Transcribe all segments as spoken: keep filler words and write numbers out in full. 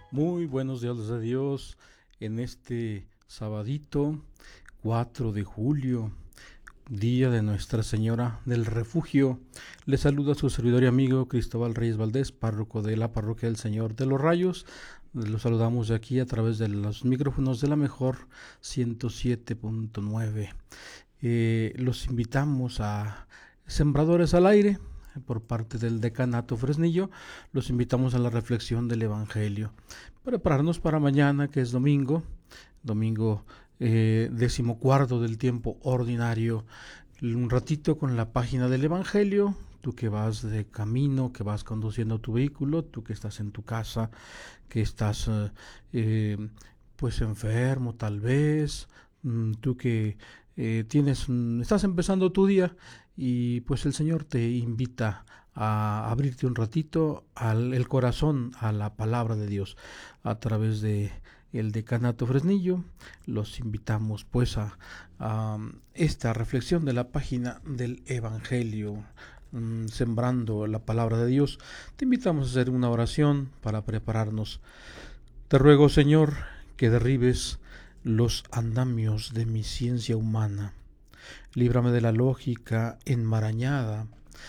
Muy buenos días de Dios en este sabadito cuatro de julio, día de Nuestra Señora del Refugio. Le saluda su servidor y amigo Cristóbal Reyes Valdés, párroco de la Parroquia del Señor de los Rayos. Los saludamos de aquí a través de los micrófonos de la mejor ciento siete punto nueve. Eh, los invitamos a Sembradores al Aire por parte del Decanato Fresnillo. Los invitamos a la reflexión del Evangelio. Prepararnos para mañana, que es domingo, domingo eh, decimocuarto del tiempo ordinario. Un ratito con la página del Evangelio. Tú que vas de camino, que vas conduciendo tu vehículo, tú que estás en tu casa, que estás eh, pues enfermo tal vez, tú que eh, tienes, estás empezando tu día y pues el Señor te invita a abrirte un ratito al el corazón a la palabra de Dios a través de el Decanato Fresnillo. Los invitamos pues a, a esta reflexión de la página del Evangelio, mmm, sembrando la palabra de Dios. Te invitamos a hacer una oración para prepararnos. Te ruego, Señor, que derribes los andamios de mi ciencia humana. Líbrame de la lógica enmarañada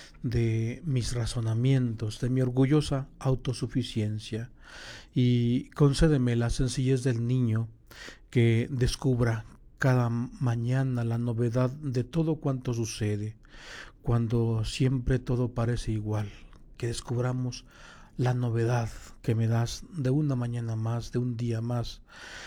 de mis razonamientos, de mi orgullosa autosuficiencia, y concédeme la sencillez del niño que descubra cada mañana la novedad de todo cuanto sucede, cuando siempre todo parece igual, que descubramos la novedad que me das de una mañana más, de un día más,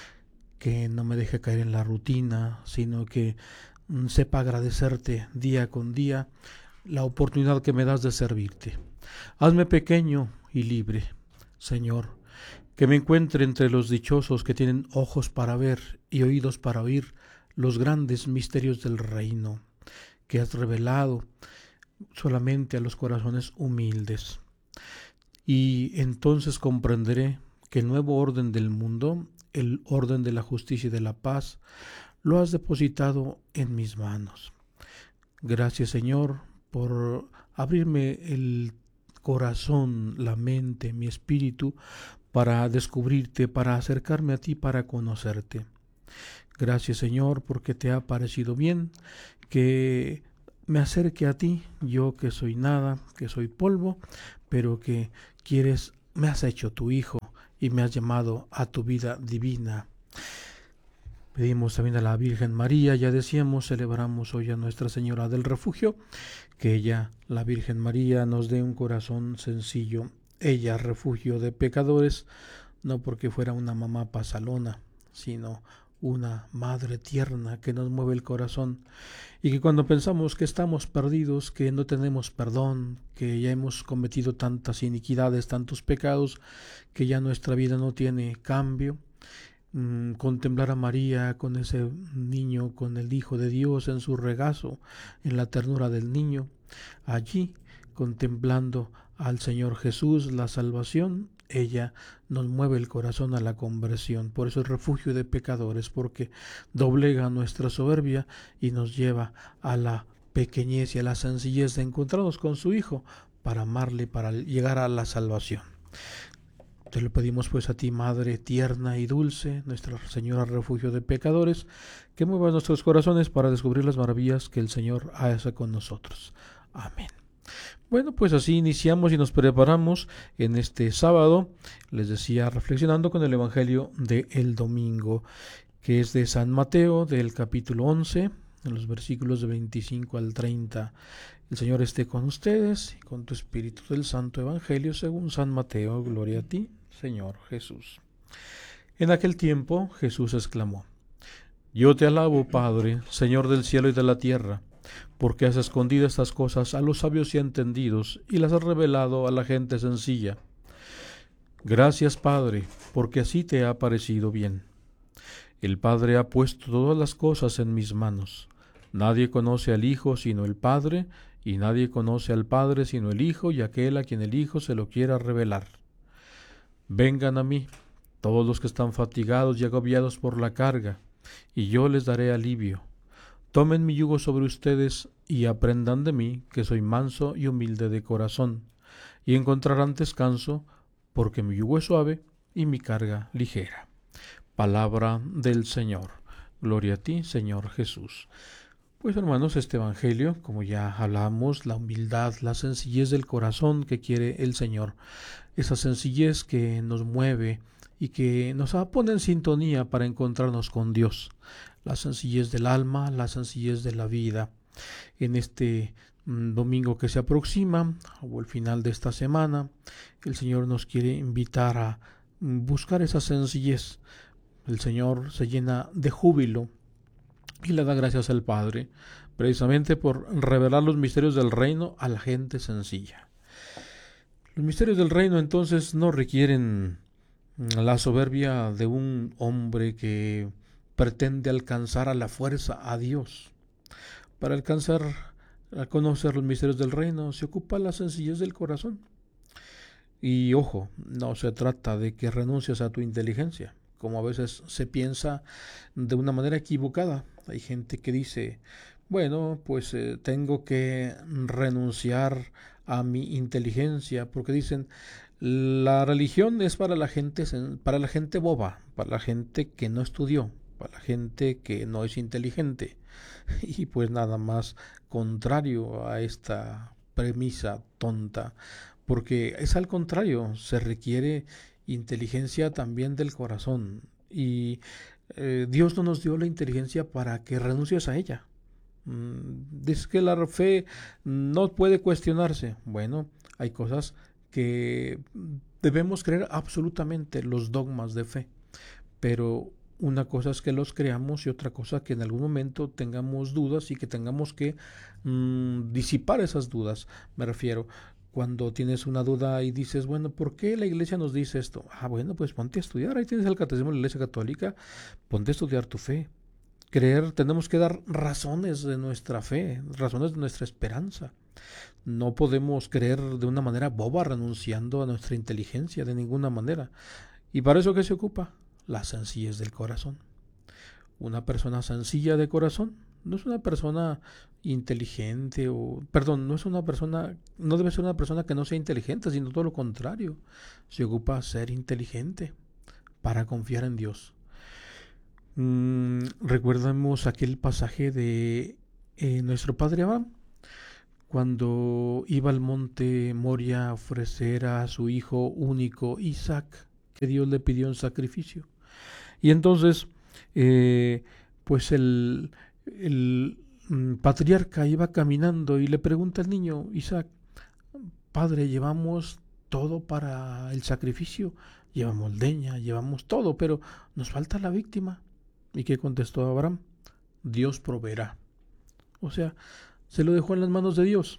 que no me deje caer en la rutina, sino que mm, sepa agradecerte día con día la oportunidad que me das de servirte. Hazme pequeño y libre, Señor, que me encuentre entre los dichosos que tienen ojos para ver y oídos para oír los grandes misterios del reino que has revelado solamente a los corazones humildes. Y entonces comprenderé que el nuevo orden del mundo, el orden de la justicia y de la paz, lo has depositado en mis manos. Gracias, Señor, por abrirme el corazón, la mente, mi espíritu, para descubrirte, para acercarme a ti, para conocerte. Gracias, Señor, porque te ha parecido bien que me acerque a ti, yo que soy nada, que soy polvo, pero que quieres, me has hecho tu hijo y me has llamado a tu vida divina. Pedimos también a la Virgen María, ya decíamos, celebramos hoy a Nuestra Señora del Refugio, que ella, la Virgen María, nos dé un corazón sencillo. Ella, refugio de pecadores, no porque fuera una mamá pasalona, sino una madre tierna que nos mueve el corazón, y que cuando pensamos que estamos perdidos, que no tenemos perdón, que ya hemos cometido tantas iniquidades, tantos pecados, que ya nuestra vida no tiene cambio, mmm, contemplar a María con ese niño, con el Hijo de Dios en su regazo, en la ternura del niño, allí contemplando al Señor Jesús, la salvación, ella nos mueve el corazón a la conversión. Por eso es refugio de pecadores, porque doblega nuestra soberbia y nos lleva a la pequeñez y a la sencillez de encontrarnos con su Hijo para amarle, para llegar a la salvación. Te lo pedimos pues a ti, Madre tierna y dulce, Nuestra Señora refugio de pecadores, que mueva nuestros corazones para descubrir las maravillas que el Señor hace con nosotros. Amén. Bueno, pues así iniciamos y nos preparamos en este sábado, les decía, reflexionando con el Evangelio del domingo, que es de San Mateo, del capítulo once, en los versículos de veinticinco al treinta. El Señor esté con ustedes y con tu espíritu del Santo Evangelio según San Mateo. Gloria a ti, Señor Jesús. En aquel tiempo Jesús exclamó: Yo te alabo, Padre, Señor del cielo y de la tierra, porque has escondido estas cosas a los sabios y entendidos y las has revelado a la gente sencilla. Gracias, Padre, porque así te ha parecido bien. El Padre ha puesto todas las cosas en mis manos. Nadie conoce al Hijo sino el Padre, y nadie conoce al Padre sino el Hijo y aquel a quien el Hijo se lo quiera revelar. Vengan a mí, todos los que están fatigados y agobiados por la carga, y yo les daré alivio. Tomen mi yugo sobre ustedes y aprendan de mí, que soy manso y humilde de corazón, y encontrarán descanso, porque mi yugo es suave y mi carga ligera. Palabra del Señor. Gloria a ti, Señor Jesús. Pues hermanos, este Evangelio, como ya hablamos, la humildad, la sencillez del corazón que quiere el Señor, esa sencillez que nos mueve y que nos pone en sintonía para encontrarnos con Dios, la sencillez del alma, la sencillez de la vida. En este mm, domingo que se aproxima, o el final de esta semana, el Señor nos quiere invitar a mm, buscar esa sencillez. El Señor se llena de júbilo y le da gracias al Padre, precisamente por revelar los misterios del reino a la gente sencilla. Los misterios del reino entonces no requieren la soberbia de un hombre que pretende alcanzar a la fuerza a Dios. Para alcanzar a conocer los misterios del reino se ocupa la sencillez del corazón. Y ojo, no se trata de que renuncies a tu inteligencia, como a veces se piensa de una manera equivocada. Hay gente que dice, bueno, pues eh, tengo que renunciar a mi inteligencia, porque dicen, la religión es para la gente, para la gente boba, para la gente que no estudió, para la gente que no es inteligente. Y pues nada más contrario a esta premisa tonta, porque es al contrario, se requiere inteligencia también del corazón, y eh, Dios no nos dio la inteligencia para que renuncies a ella. Mm, dice que la fe no puede cuestionarse. Bueno, hay cosas que debemos creer absolutamente, los dogmas de fe, pero una cosa es que los creamos y otra cosa que en algún momento tengamos dudas y que tengamos que mmm, disipar esas dudas. Me refiero, cuando tienes una duda y dices, bueno, ¿por qué la iglesia nos dice esto? Ah, bueno, pues ponte a estudiar, ahí tienes el catecismo de la iglesia católica, ponte a estudiar tu fe. Creer, tenemos que dar razones de nuestra fe, razones de nuestra esperanza. No podemos creer de una manera boba, renunciando a nuestra inteligencia de ninguna manera. ¿Y para eso qué se ocupa? La sencillez del corazón. Una persona sencilla de corazón no es una persona inteligente o, perdón, no es una persona, no debe ser una persona que no sea inteligente, sino todo lo contrario. Se ocupa ser inteligente para confiar en Dios. Mm, recordemos aquel pasaje de eh, nuestro padre Abraham, cuando iba al monte Moria a ofrecer a su hijo único Isaac, que Dios le pidió un sacrificio. Y entonces, eh, pues el, el patriarca iba caminando y le pregunta al niño Isaac, padre, llevamos todo para el sacrificio, llevamos leña, llevamos todo, pero nos falta la víctima. ¿Y qué contestó Abraham? Dios proveerá. O sea, se lo dejó en las manos de Dios.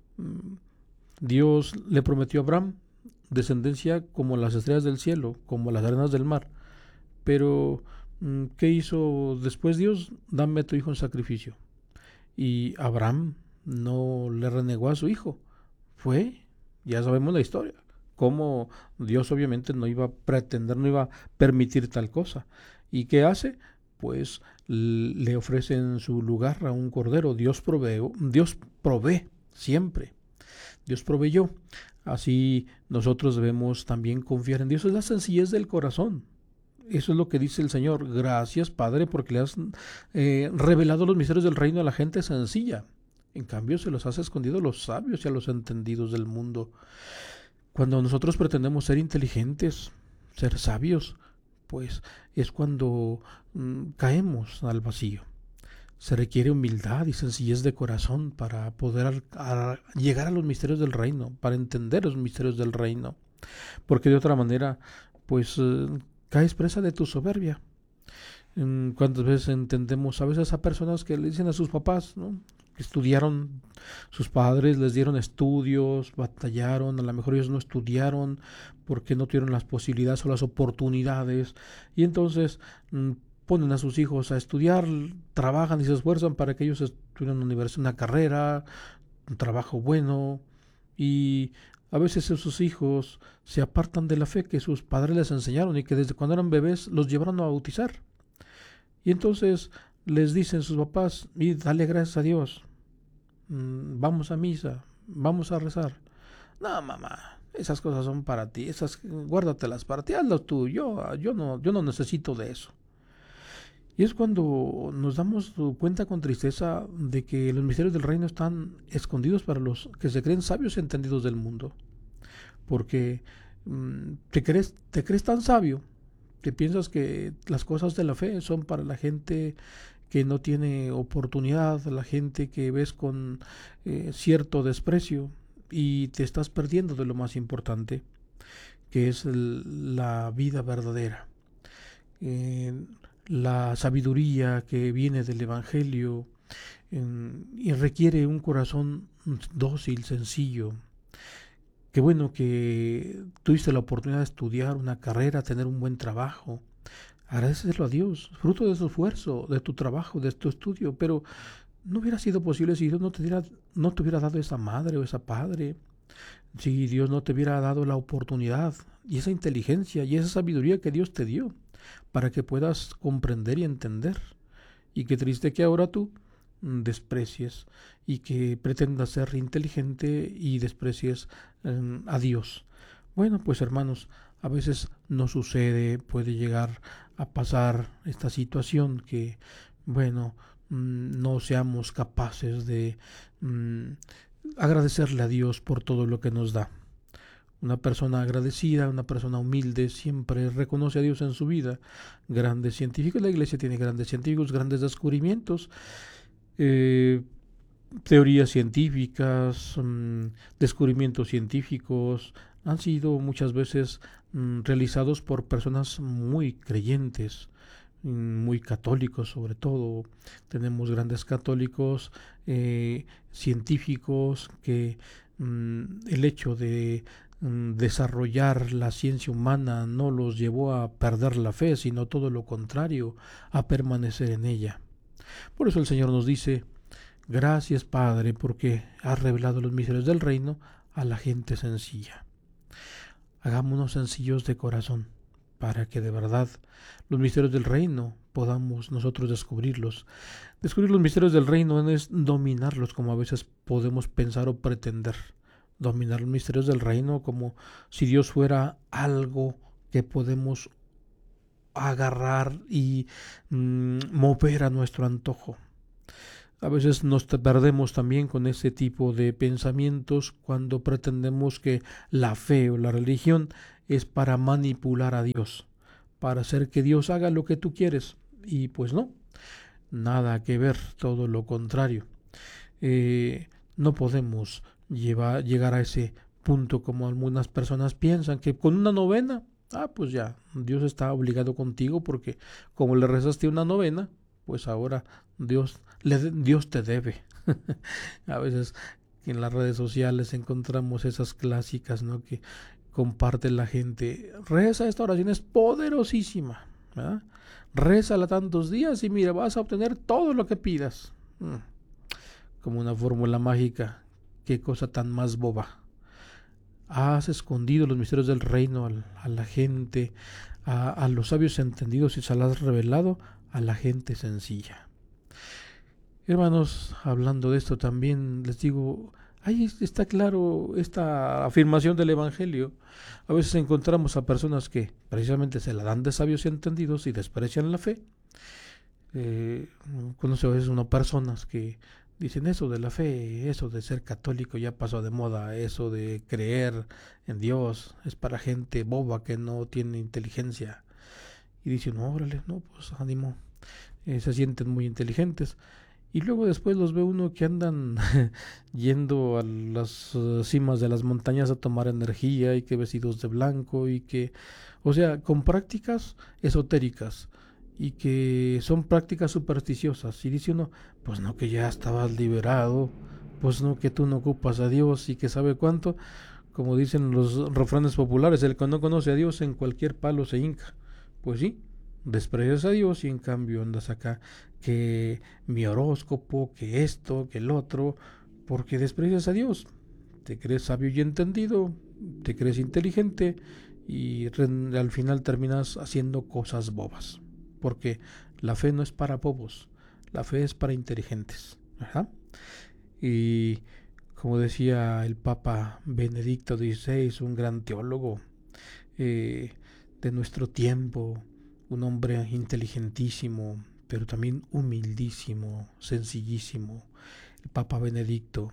Dios le prometió a Abraham descendencia como las estrellas del cielo, como las arenas del mar. Pero, ¿qué hizo después Dios? Dame a tu hijo en sacrificio. Y Abraham no le renegó a su hijo. Fue, ya sabemos la historia, cómo Dios obviamente no iba a pretender, no iba a permitir tal cosa. ¿Y qué hace? Pues le ofrece en su lugar a un cordero. Dios provee, Dios provee siempre. Dios proveyó. Así nosotros debemos también confiar en Dios. Es la sencillez del corazón. Eso es lo que dice el Señor. Gracias, Padre, porque le has eh, revelado los misterios del reino a la gente sencilla. En cambio, se los has escondido a los sabios y a los entendidos del mundo. Cuando nosotros pretendemos ser inteligentes, ser sabios, pues es cuando mm, caemos al vacío. Se requiere humildad y sencillez de corazón para poder a, a llegar a los misterios del reino, para entender los misterios del reino. Porque de otra manera, pues eh, caes presa de tu soberbia. ¿Cuántas veces entendemos a veces a personas que le dicen a sus papás, ¿no?, que estudiaron, sus padres les dieron estudios, batallaron, a lo mejor ellos no estudiaron porque no tuvieron las posibilidades o las oportunidades, y entonces mmm, ponen a sus hijos a estudiar, trabajan y se esfuerzan para que ellos estudien una universidad, una carrera, un trabajo bueno, y a veces esos hijos se apartan de la fe que sus padres les enseñaron y que desde cuando eran bebés los llevaron a bautizar. Y entonces les dicen sus papás, y dale gracias a Dios, vamos a misa, vamos a rezar. No, mamá, esas cosas son para ti, esas guárdatelas para ti, hazlo tú, yo, yo, no, yo no necesito de eso. Y es cuando nos damos cuenta con tristeza de que los misterios del reino están escondidos para los que se creen sabios y entendidos del mundo. Porque mmm, te crees, te crees tan sabio que piensas que las cosas de la fe son para la gente que no tiene oportunidad, la gente que ves con eh, cierto desprecio, y te estás perdiendo de lo más importante, que es el, la vida verdadera. Eh, la sabiduría que viene del Evangelio eh, y requiere un corazón dócil, sencillo. Qué bueno que tuviste la oportunidad de estudiar una carrera, tener un buen trabajo. Agradeceselo a Dios, fruto de su esfuerzo, de tu trabajo, de tu estudio, pero no hubiera sido posible si Dios no te, diera, no te hubiera dado esa madre o esa padre, si Dios no te hubiera dado la oportunidad y esa inteligencia y esa sabiduría que Dios te dio para que puedas comprender y entender. Y qué triste que ahora tú desprecies y que pretendas ser inteligente y desprecies eh, a Dios. Bueno, pues hermanos, a veces nos sucede, puede llegar a pasar esta situación que, bueno, mmm, no seamos capaces de mmm, agradecerle a Dios por todo lo que nos da. Una persona agradecida, una persona humilde, siempre reconoce a Dios en su vida. Grandes científicos, la iglesia tiene grandes científicos, grandes descubrimientos, eh, teorías científicas, mmm, descubrimientos científicos, han sido muchas veces mmm, realizados por personas muy creyentes, muy católicos sobre todo. Tenemos grandes católicos, eh, científicos, que mmm, el hecho de mmm, desarrollar la ciencia humana no los llevó a perder la fe, sino todo lo contrario, a permanecer en ella. Por eso el Señor nos dice: gracias, Padre, porque has revelado los misterios del reino a la gente sencilla. Hagámonos sencillos de corazón, para que de verdad los misterios del reino podamos nosotros descubrirlos. Descubrir los misterios del reino no es dominarlos como a veces podemos pensar o pretender. Dominar los misterios del reino como si Dios fuera algo que podemos agarrar y mmm, mover a nuestro antojo. A veces nos perdemos también con ese tipo de pensamientos cuando pretendemos que la fe o la religión es para manipular a Dios, para hacer que Dios haga lo que tú quieres. Y pues no, nada que ver, todo lo contrario. Eh, no podemos llevar, llegar a ese punto como algunas personas piensan, que con una novena, ah, pues ya, Dios está obligado contigo porque como le rezaste una novena, pues ahora Dios, le, Dios te debe. A veces en las redes sociales encontramos esas clásicas, ¿no?, que comparte la gente. Reza, esta oración es poderosísima, ¿verdad? Rézala tantos días y mira, vas a obtener todo lo que pidas. Hmm. Como una fórmula mágica. Qué cosa tan más boba. Has escondido los misterios del reino a, a la gente, a, a los sabios entendidos, y se las has revelado a la gente sencilla. Hermanos, hablando de esto también les digo, ahí está claro esta afirmación del Evangelio. A veces encontramos a personas que precisamente se la dan de sabios y entendidos y desprecian la fe. Eh, conozco a veces unas personas que dicen eso de la fe, eso de ser católico ya pasó de moda, eso de creer en Dios es para gente boba que no tiene inteligencia. Y dicen, no, órale, no, pues ánimo, eh, se sienten muy inteligentes. Y luego después los ve uno que andan yendo a las uh, cimas de las montañas a tomar energía, y que vestidos de blanco, y que, o sea, con prácticas esotéricas, y que son prácticas supersticiosas. Y dice uno, pues no, que ya estabas liberado, pues no, que tú no ocupas a Dios y que sabe cuánto. Como dicen los refranes populares, el que no conoce a Dios en cualquier palo se hinca. Pues sí, desprecias a Dios y en cambio andas acá que mi horóscopo, que esto, que el otro, porque desprecias a Dios. Te crees sabio y entendido, te crees inteligente, y re- al final terminas haciendo cosas bobas, porque la fe no es para bobos, la fe es para inteligentes, ¿verdad? Y Como decía el Papa Benedicto dieciséis, un gran teólogo eh, de nuestro tiempo, un hombre inteligentísimo, pero también humildísimo, sencillísimo, el Papa Benedicto.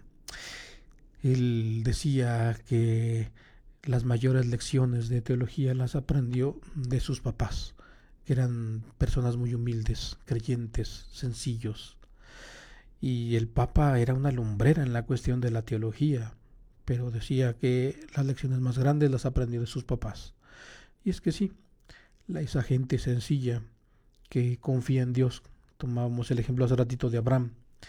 Él decía que las mayores lecciones de teología las aprendió de sus papás, que eran personas muy humildes, creyentes, sencillos. Y el Papa era una lumbrera en la cuestión de la teología, pero decía que las lecciones más grandes las aprendió de sus papás. Y es que sí, la, esa gente sencilla que confía en Dios. Tomábamos el ejemplo hace ratito de Abraham.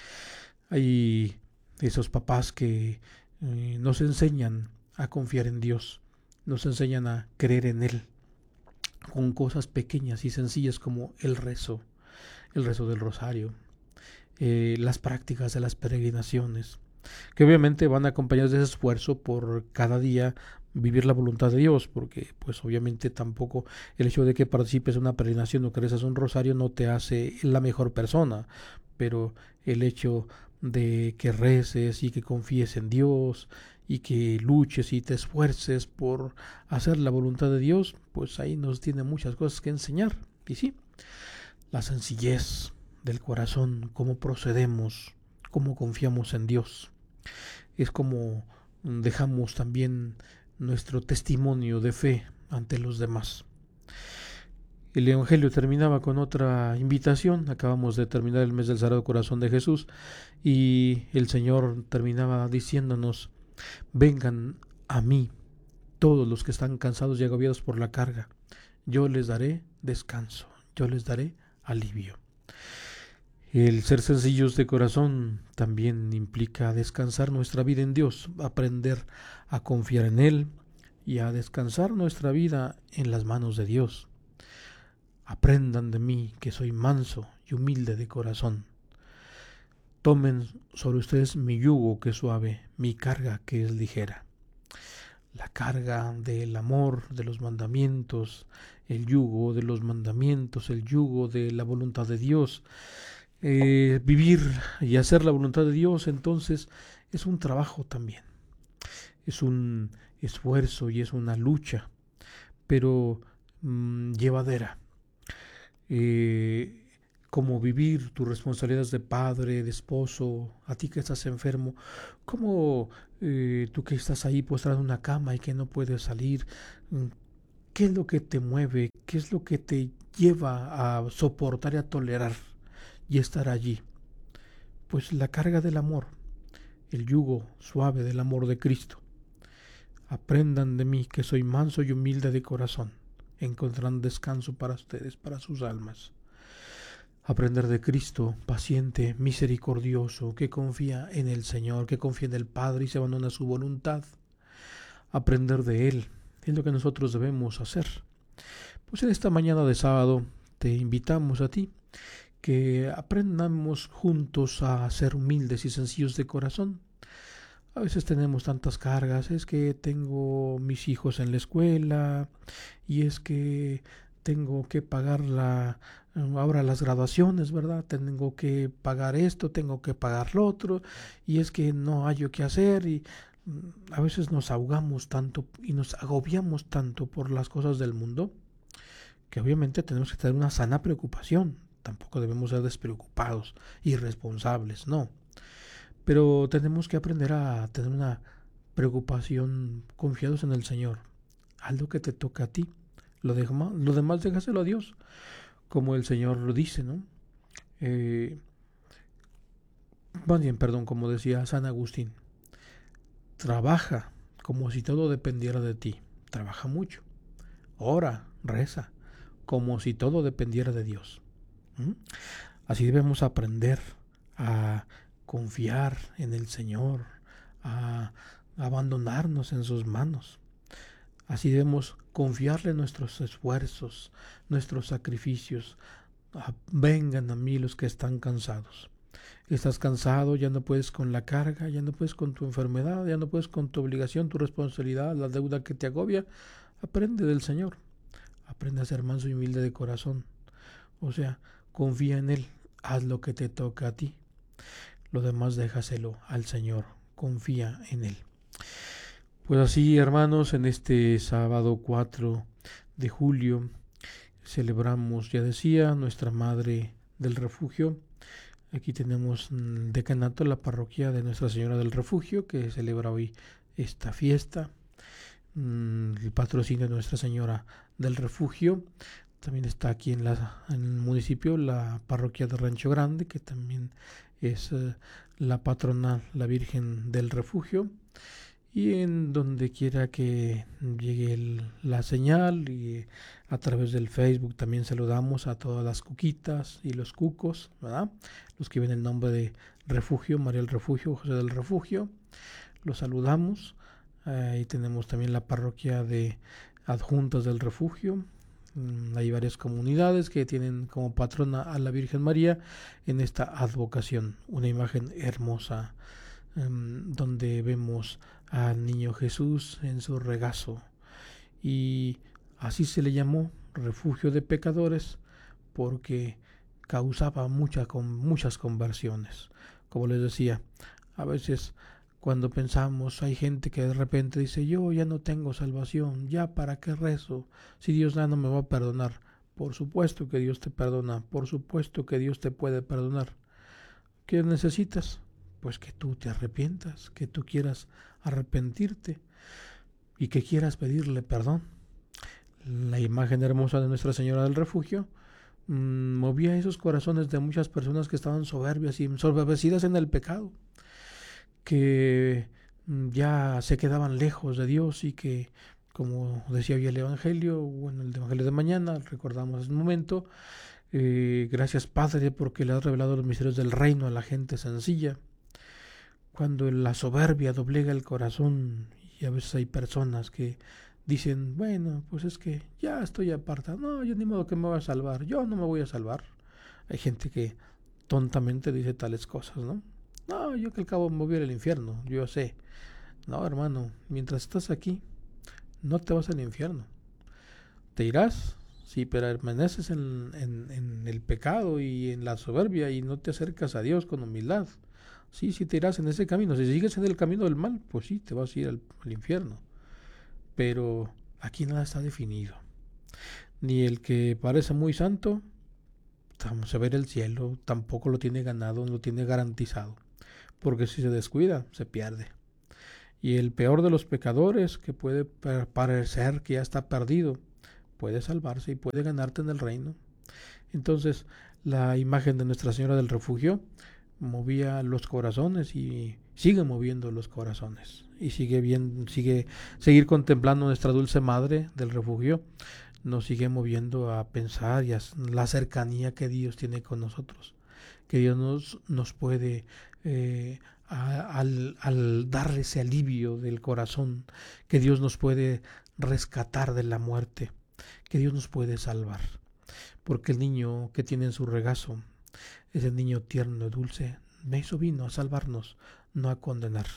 Hay esos papás que eh, nos enseñan a confiar en Dios, nos enseñan a creer en Él, con cosas pequeñas y sencillas como el rezo, el rezo del rosario, eh, las prácticas de las peregrinaciones, que obviamente van acompañadas de ese esfuerzo por cada día vivir la voluntad de Dios, porque pues obviamente tampoco el hecho de que participes en una peregrinación o que rezas un rosario no te hace la mejor persona, pero el hecho de que reces y que confíes en Dios y que luches y te esfuerces por hacer la voluntad de Dios, pues ahí nos tiene muchas cosas que enseñar. Y sí, la sencillez del corazón, cómo procedemos, cómo confiamos en Dios. Es como dejamos también nuestro testimonio de fe ante los demás. El Evangelio terminaba con otra invitación. Acabamos de terminar el mes del Sagrado Corazón de Jesús y el Señor terminaba diciéndonos: vengan a mí todos los que están cansados y agobiados por la carga. Yo les daré descanso, yo les daré alivio. El ser sencillos de corazón también implica descansar nuestra vida en Dios, aprender a confiar en Él y a descansar nuestra vida en las manos de Dios. Aprendan de mí, que soy manso y humilde de corazón. Tomen sobre ustedes mi yugo que es suave, mi carga que es ligera. La carga del amor, de los mandamientos, el yugo de los mandamientos, el yugo de la voluntad de Dios. Eh, vivir y hacer la voluntad de Dios, entonces es un trabajo también, es un esfuerzo y es una lucha, pero mmm, llevadera. Eh, como vivir tus responsabilidades de padre, de esposo, a ti que estás enfermo, como eh, tú que estás ahí postrado en una cama y que no puedes salir, ¿qué es lo que te mueve? ¿Qué es lo que te lleva a soportar y a tolerar y estar allí? Pues la carga del amor, el yugo suave del amor de Cristo. Aprendan de mí, que soy manso y humilde de corazón. Encontrarán descanso para ustedes, para sus almas. Aprender de Cristo, paciente, misericordioso, que confía en el Señor, que confía en el Padre y se abandona a su voluntad. Aprender de Él es lo que nosotros debemos hacer. Pues en esta mañana de sábado te invitamos a ti que aprendamos juntos a ser humildes y sencillos de corazón. A veces tenemos tantas cargas, es que tengo mis hijos en la escuela y es que tengo que pagar la, ahora las graduaciones, ¿verdad? Tengo que pagar esto, tengo que pagar lo otro y es que no hay qué hacer y a veces nos ahogamos tanto y nos agobiamos tanto por las cosas del mundo que obviamente tenemos que tener una sana preocupación. Tampoco debemos ser despreocupados, irresponsables, no. Pero tenemos que aprender a tener una preocupación confiados en el Señor. Haz lo que te toca a ti. Lo demás, lo demás déjaselo a Dios. Como el Señor lo dice, ¿no? Eh, más bien, perdón, como decía San Agustín. Trabaja como si todo dependiera de ti. Trabaja mucho. Ora, reza, como si todo dependiera de Dios. ¿Mm? Así debemos aprender a confiar en el Señor, a abandonarnos en sus manos. Así debemos confiarle nuestros esfuerzos, nuestros sacrificios. Ah, vengan a mí los que están cansados. Estás cansado, ya no puedes con la carga, ya no puedes con tu enfermedad, ya no puedes con tu obligación, tu responsabilidad, la deuda que te agobia. Aprende del Señor. Aprende a ser manso y humilde de corazón. O sea, confía en Él. Haz lo que te toca a ti. Lo demás déjaselo al Señor, confía en Él. Pues así, hermanos, en este sábado cuatro de julio celebramos, ya decía, nuestra Madre del Refugio. Aquí tenemos el decanato, la parroquia de Nuestra Señora del Refugio, que celebra hoy esta fiesta. El patrocinio de Nuestra Señora del Refugio. También está aquí en, la, en el municipio la parroquia de Rancho Grande, que también es uh, la patrona, la Virgen del Refugio. Y en donde quiera que llegue el, la señal, y a través del Facebook también saludamos a todas las cuquitas y los cucos, ¿verdad? Los que ven el nombre de Refugio, María del Refugio, José del Refugio, los saludamos. Ahí eh, tenemos también la parroquia de Adjuntas del Refugio. Mm, hay varias comunidades que tienen como patrona a la Virgen María en esta advocación, una imagen hermosa um, donde vemos al niño Jesús en su regazo, y así se le llamó refugio de pecadores porque causaba mucha, con, muchas conversiones. Como les decía, a veces cuando pensamos, hay gente que de repente dice, yo ya no tengo salvación, ya para qué rezo, si Dios ya no me va a perdonar. Por supuesto que Dios te perdona, por supuesto que Dios te puede perdonar. ¿Qué necesitas? Pues que tú te arrepientas, que tú quieras arrepentirte y que quieras pedirle perdón. La imagen hermosa de Nuestra Señora del Refugio mmm, movía esos corazones de muchas personas que estaban soberbias y ensoberbecidas en el pecado, que ya se quedaban lejos de Dios y que, como decía hoy el Evangelio, o en el Evangelio de mañana, recordamos un momento, eh, gracias Padre porque le has revelado los misterios del reino a la gente sencilla. Cuando la soberbia doblega el corazón, y a veces hay personas que dicen, bueno, pues es que ya estoy apartado, no, yo ni modo que me voy a salvar, yo no me voy a salvar. Hay gente que tontamente dice tales cosas, ¿no? No, yo que al cabo me voy al infierno, yo sé. No, hermano, mientras estás aquí, no te vas al infierno. Te irás, sí, pero permaneces en, en, en el pecado y en la soberbia y no te acercas a Dios con humildad. Sí, sí te irás en ese camino. Si sigues en el camino del mal, pues sí, te vas a ir al, al infierno. Pero aquí nada está definido. Ni el que parece muy santo, vamos a ver el cielo, tampoco lo tiene ganado, no lo tiene garantizado. Porque si se descuida, se pierde. Y el peor de los pecadores, que puede parecer que ya está perdido, puede salvarse y puede ganarte en el reino. Entonces, la imagen de Nuestra Señora del Refugio movía los corazones y sigue moviendo los corazones, y sigue bien, sigue seguir contemplando nuestra dulce Madre del Refugio, nos sigue moviendo a pensar y a la cercanía que Dios tiene con nosotros, que Dios nos, nos puede eh, a, al, al dar ese alivio del corazón, que Dios nos puede rescatar de la muerte, que Dios nos puede salvar, porque el niño que tiene en su regazo, ese niño tierno y dulce, eso vino a salvarnos, no a condenar.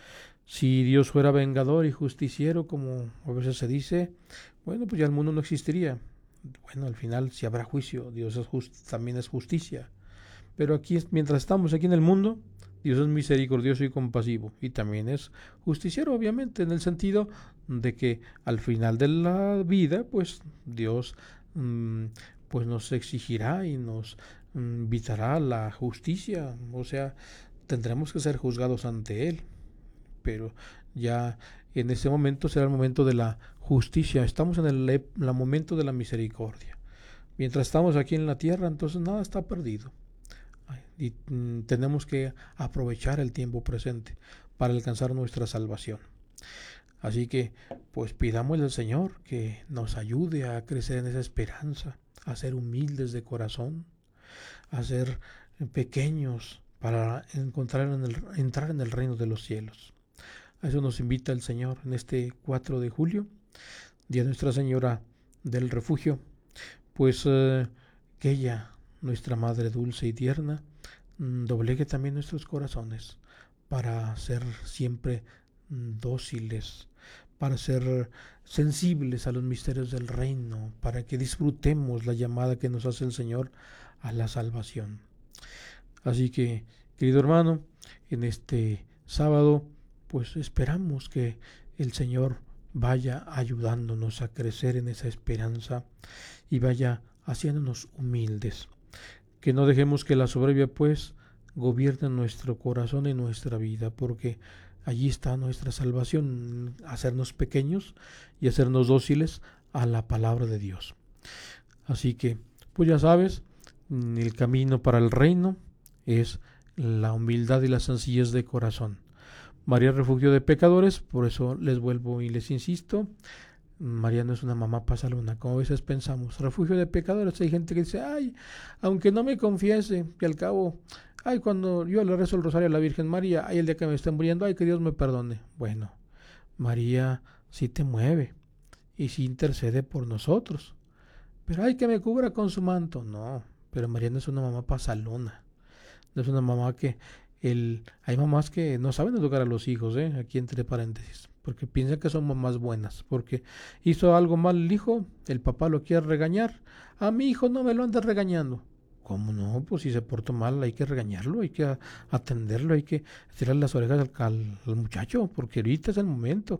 Si Dios fuera vengador y justiciero, como a veces se dice, bueno, pues ya el mundo no existiría. Bueno, al final, si habrá juicio, Dios es just, también es justicia. Pero aquí, mientras estamos aquí en el mundo, Dios es misericordioso y compasivo, y también es justiciero, obviamente, en el sentido de que al final de la vida, pues Dios mmm, pues nos exigirá y nos invitará a la justicia, o sea, tendremos que ser juzgados ante Él, pero ya en ese momento será el momento de la justicia. Estamos en el, el momento de la misericordia. Mientras estamos aquí en la tierra, entonces nada está perdido. Y mm, tenemos que aprovechar el tiempo presente para alcanzar nuestra salvación. Así que, pues pidamos al Señor que nos ayude a crecer en esa esperanza, a ser humildes de corazón, a ser pequeños para encontrar en el, entrar en el reino de los cielos. A eso nos invita el Señor en este cuatro de julio, día de Nuestra Señora del Refugio, pues eh, que ella, nuestra Madre dulce y tierna, doblegue también nuestros corazones para ser siempre dóciles, para ser sensibles a los misterios del reino, para que disfrutemos la llamada que nos hace el Señor a la salvación. Así que, querido hermano, en este sábado, pues esperamos que el Señor vaya ayudándonos a crecer en esa esperanza y vaya haciéndonos humildes. Que no dejemos que la soberbia pues gobierne nuestro corazón y nuestra vida, porque allí está nuestra salvación, hacernos pequeños y hacernos dóciles a la palabra de Dios. Así que, pues ya sabes, el camino para el reino es la humildad y la sencillez de corazón. María es refugio de pecadores, por eso les vuelvo y les insisto, María no es una mamá pasalona, como a veces pensamos. Refugio de pecadores, hay gente que dice, ay, aunque no me confiese, que al cabo, ay, cuando yo le rezo el rosario a la Virgen María, ay, el día que me esté muriendo, ay, que Dios me perdone. Bueno, María sí te mueve y sí intercede por nosotros. Pero ay, que me cubra con su manto. No, pero María no es una mamá pasalona. No es una mamá que... El, hay mamás que no saben educar a los hijos, ¿eh? Aquí entre paréntesis, porque piensan que son mamás buenas, porque hizo algo mal el hijo, el papá lo quiere regañar. A mi hijo no me lo andas regañando. ¿Cómo no? Pues si se portó mal hay que regañarlo, hay que atenderlo, hay que tirarle las orejas al, al, al muchacho, porque ahorita es el momento.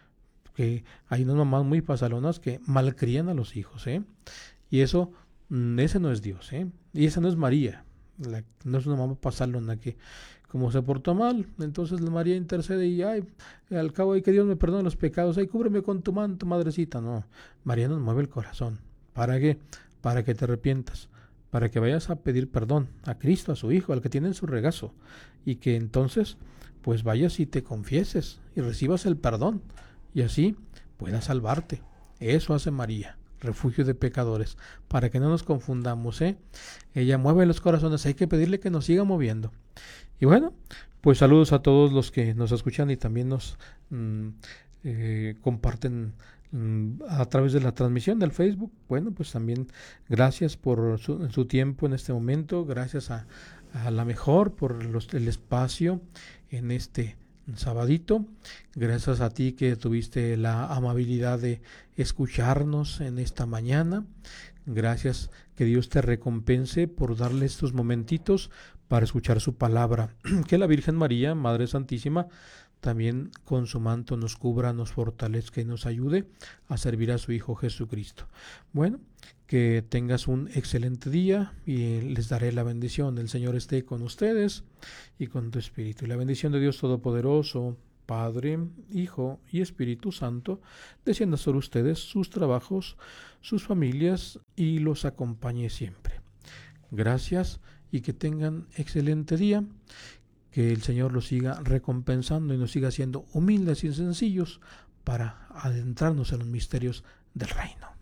Que hay unas mamás muy pasalonas que malcrían a los hijos, ¿eh? Y eso, ese no es Dios, ¿eh? Y esa no es María. La, no es una mamá pasalona que como se portó mal, entonces la María intercede y ay, al cabo hay que Dios me perdone los pecados, ay, cúbreme con tu manto, madrecita. No, María nos mueve el corazón. ¿Para qué? Para que te arrepientas, para que vayas a pedir perdón a Cristo, a su Hijo, al que tiene en su regazo, y que entonces pues vayas y te confieses y recibas el perdón y así puedas salvarte. Eso hace María, refugio de pecadores, para que no nos confundamos, ¿eh? Ella mueve los corazones, hay que pedirle que nos siga moviendo. Y bueno, pues saludos a todos los que nos escuchan y también nos mmm, eh, comparten mmm, a través de la transmisión del Facebook. Bueno, pues también gracias por su, su tiempo en este momento, gracias a, a la mejor por los, el espacio en este sabadito. Gracias a ti que tuviste la amabilidad de escucharnos en esta mañana. Gracias, que Dios te recompense por darle estos momentitos para escuchar su palabra. Que la Virgen María, Madre Santísima, también con su manto nos cubra, nos fortalezca y nos ayude a servir a su Hijo Jesucristo. Bueno, que tengas un excelente día y les daré la bendición. El Señor esté con ustedes y con tu espíritu. Y la bendición de Dios Todopoderoso, Padre, Hijo y Espíritu Santo, descienda sobre ustedes, sus trabajos, sus familias y los acompañe siempre. Gracias y que tengan excelente día. Que el Señor los siga recompensando y nos siga haciendo humildes y sencillos para adentrarnos en los misterios del reino.